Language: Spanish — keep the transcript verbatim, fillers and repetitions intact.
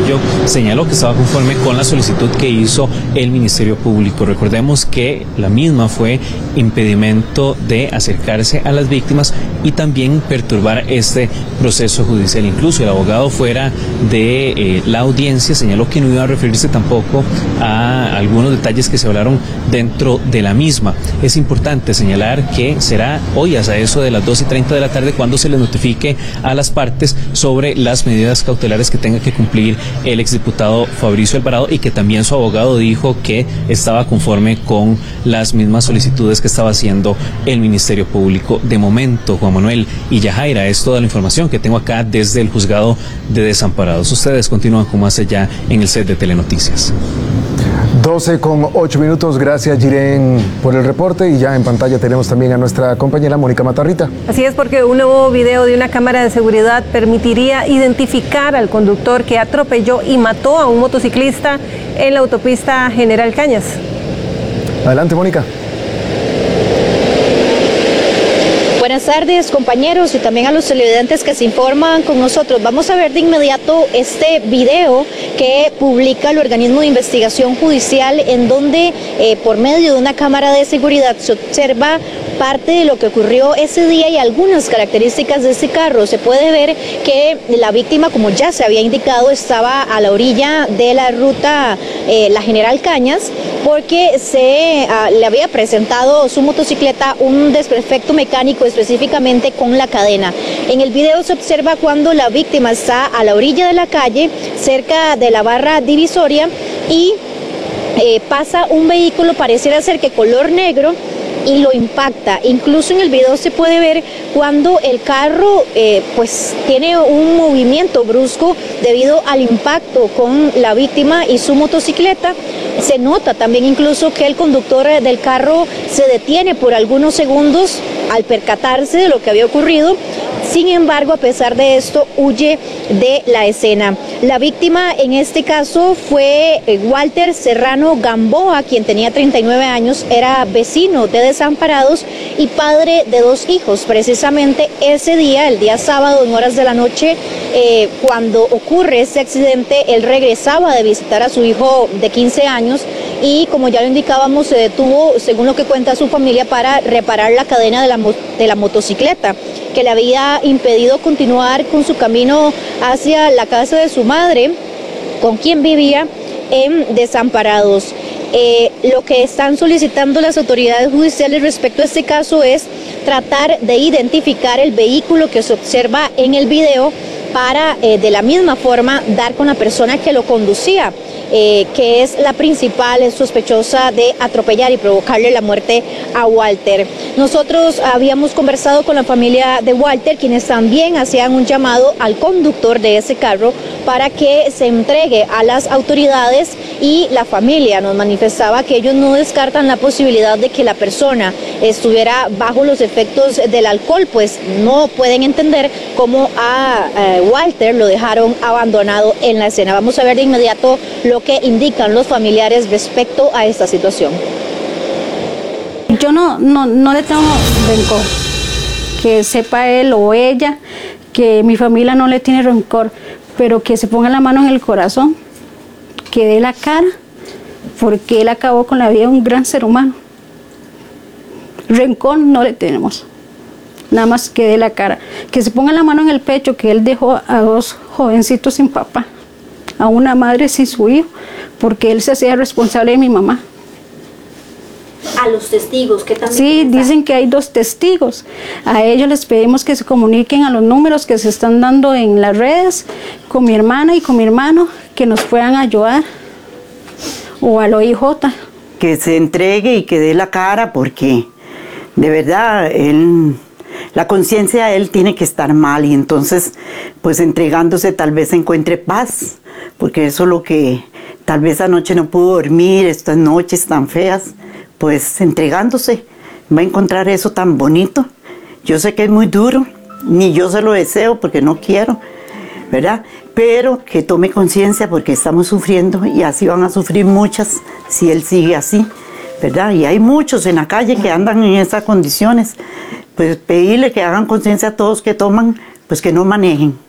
ello señaló que estaba conforme con la solicitud que hizo el Ministerio Público. Recordemos que la misma fue impedimento de acercarse a las víctimas y también perturbar este proceso judicial. Incluso el abogado fuera de eh, la audiencia señaló que no iba a referirse tampoco a algunos detalles que se hablaron dentro de la misma. Es importante señalar que será hoy hasta eso de las dos y treinta de la tarde cuando se les notifique a las partes sobre las medidas cautelares que tenga que cumplir el exdiputado Fabricio Alvarado, y que también su abogado dijo que estaba conforme con las mismas solicitudes que estaba haciendo el Ministerio Público. De momento, Juan Manuel y Yajaira, es toda la información que tengo acá desde el Juzgado de Desamparados. Ustedes continúan con más allá en el set de Telenoticias. doce con ocho minutos, gracias Jiren por el reporte, y ya en pantalla tenemos también a nuestra compañera Mónica Matarrita. Así es, porque un nuevo video de una cámara de seguridad permitiría identificar al conductor que atropelló y mató a un motociclista en la autopista General Cañas. Adelante, Mónica. Buenas tardes, compañeros, y también a los televidentes que se informan con nosotros. Vamos a ver de inmediato este video que publica el organismo de investigación judicial, en donde eh, por medio de una cámara de seguridad se observa parte de lo que ocurrió ese día y algunas características de ese carro. Se puede ver que la víctima, como ya se había indicado, estaba a la orilla de la ruta eh, La General Cañas, porque se uh, le había presentado su motocicleta un desperfecto mecánico, específicamente con la cadena. En el video se observa cuando la víctima está a la orilla de la calle, cerca de la barra divisoria, y eh, pasa un vehículo, pareciera ser que color negro, y lo impacta. Incluso en el video se puede ver cuando el carro eh, pues tiene un movimiento brusco debido al impacto con la víctima y su motocicleta. Se nota también incluso que el conductor del carro se detiene por algunos segundos al percatarse de lo que había ocurrido. Sin embargo, a pesar de esto, huye de la escena. La víctima en este caso fue Walter Serrano Gamboa, quien tenía treinta y nueve años, era vecino de Desamparados y padre de dos hijos. Precisamente ese día, el día sábado, en horas de la noche, eh, cuando ocurre este accidente, él regresaba de visitar a su hijo de quince años y, como ya lo indicábamos, se detuvo, según lo que cuenta su familia, para reparar la cadena de la, de la motocicleta, que le había impedido continuar con su camino hacia la casa de su madre, con quien vivía en Desamparados. Eh, lo que están solicitando las autoridades judiciales respecto a este caso es tratar de identificar el vehículo que se observa en el video para eh, de la misma forma dar con la persona que lo conducía, eh, que es la principal sospechosa de atropellar y provocarle la muerte a Walter. Nosotros habíamos conversado con la familia de Walter, quienes también hacían un llamado al conductor de ese carro para que se entregue a las autoridades, y la familia nos manifestaba que ellos no descartan la posibilidad de que la persona estuviera bajo los efectos del alcohol, pues no pueden entender cómo a eh, Walter lo dejaron abandonado en la escena. Vamos a ver de inmediato lo que indican los familiares respecto a esta situación. Yo no, no, no le tengo rencor, que sepa él o ella que mi familia no le tiene rencor, pero que se ponga la mano en el corazón, que dé la cara, porque él acabó con la vida de un gran ser humano. Rencor no le tenemos, nada más que dé la cara, que se ponga la mano en el pecho, que él dejó a dos jovencitos sin papá, a una madre sin su hijo, porque él se hacía responsable de mi mamá. A los testigos, ¿qué también? Sí, dicen que hay dos testigos. A ellos les pedimos que se comuniquen a los números que se están dando en las redes, con mi hermana y con mi hermano, que nos puedan ayudar, o al O I J. Que se entregue y que dé la cara, porque de verdad él, la conciencia de él tiene que estar mal, y entonces pues entregándose tal vez encuentre paz, porque eso es lo que tal vez anoche no pudo dormir, estas noches tan feas, pues entregándose va a encontrar eso tan bonito. Yo sé que es muy duro, ni yo se lo deseo porque no quiero, ¿verdad? Pero que tome conciencia, porque estamos sufriendo y así van a sufrir muchas si él sigue así, ¿verdad? Y hay muchos en la calle que andan en esas condiciones. Pues pedirle que hagan conciencia a todos que toman, pues que no manejen.